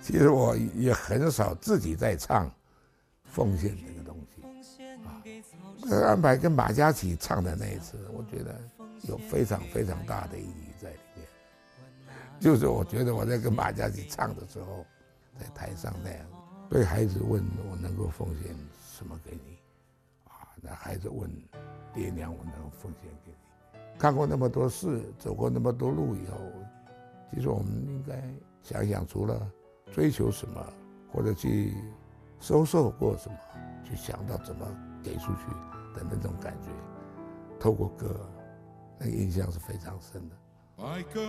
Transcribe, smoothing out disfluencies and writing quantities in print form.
其实我也很少自己在唱奉献这个东西啊。安排跟马嘉祺唱的那一次，我觉得有非常非常大的意义在里面。就是我觉得我在跟马嘉祺唱的时候，在台上那样，对孩子问我能够奉献什么给你啊？那孩子问爹娘我能够奉献给你。看过那么多事，走过那么多路以后，其实我们应该想想，除了追求什么，或者去收受过什么，去想到怎么给出去的那种感觉，透过歌，那个印象是非常深的。